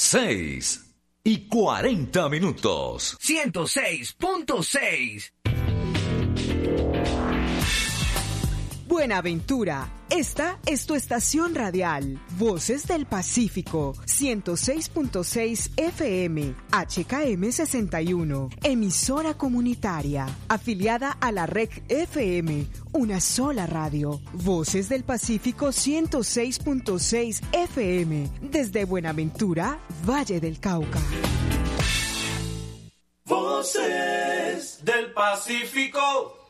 6:40. 106.6. Buenaventura, esta es tu estación radial, Voces del Pacífico, 106.6 FM, HKM 61, emisora comunitaria, afiliada a la Red FM, una sola radio, Voces del Pacífico 106.6 FM, desde Buenaventura, Valle del Cauca. Voces del Pacífico.